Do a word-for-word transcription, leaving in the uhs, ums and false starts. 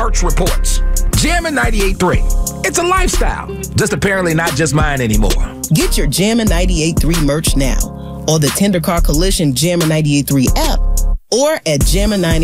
merch reports. Jammin' ninety-eight point three. It's a lifestyle, just apparently not just mine anymore. Get your Jammin' ninety-eight point three merch now on the Tender Car Collision Jammin' ninety-eight point three app or at Jammin' ninety-eight.